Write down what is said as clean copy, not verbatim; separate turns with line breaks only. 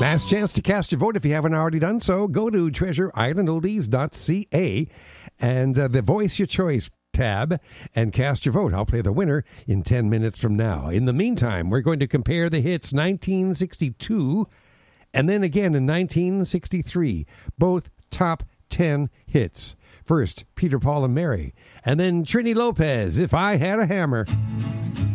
Last chance to cast your vote. If you haven't already done so, go to treasureislandoldies.ca and the Voice Your Choice tab and cast your vote. I'll play the winner in 10 minutes from now. In the meantime, we're going to compare the hits 1962 and then again in 1963, both top 10 hits. First, Peter, Paul, and Mary, and then Trini Lopez, If I Had a Hammer.